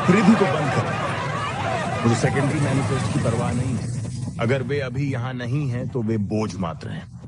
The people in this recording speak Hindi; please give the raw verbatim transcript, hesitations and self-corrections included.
रिधि को बंद कर। मुझे सेकेंडरी मैनिफेस्ट की परवाह नहीं है। अगर वे अभी यहां नहीं हैं तो वे बोझ मात्र हैं।